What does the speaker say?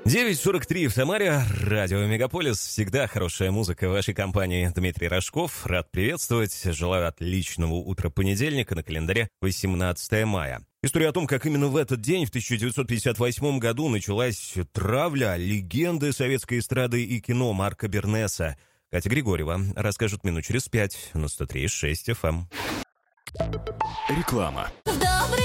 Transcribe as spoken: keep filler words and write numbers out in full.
девять сорок три в Самаре, радио Мегаполис. Всегда хорошая музыка в вашей компании. Дмитрий Рожков, рад приветствовать. Желаю отличного утра понедельника, на календаре восемнадцатое мая. История о том, как именно в этот день, в тысяча девятьсот пятьдесят восьмом году, началась травля легенды советской эстрады и кино Марка Бернеса. Катя Григорьева расскажет минут через пять на сто три и шесть эф эм. Реклама. Добрый